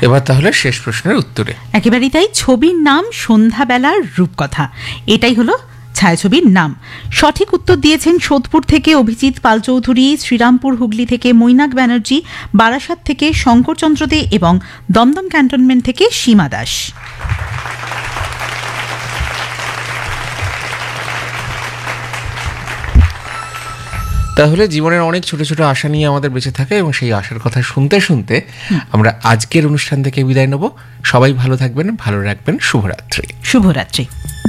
এবার তাহলে শেষ প্রশ্নের উত্তরে। একেবারেই তাই। ছবির নাম সন্ধ্যাবেলার রূপকথা, এটাই হলো ছায়াছবির নাম। সঠিক উত্তর দিয়েছেন সোদপুর থেকে অভিজিৎ পাল চৌধুরী, শ্রীরামপুর হুগলি থেকে মৈনাক ব্যানার্জি, বারাসাত থেকে শঙ্করচন্দ্র দে এবং দমদম ক্যান্টনমেন্ট থেকে সীমা দাস। তাহলে জীবনের অনেক ছোট ছোট আশা নিয়ে আমাদের বেঁচে থাকে, এবং সেই আশার কথা শুনতে শুনতে আমরা আজকের অনুষ্ঠান থেকে বিদায় নেব। সবাই ভালো থাকবেন, ভালো রাখবেন। শুভরাত্রি। শুভরাত্রি।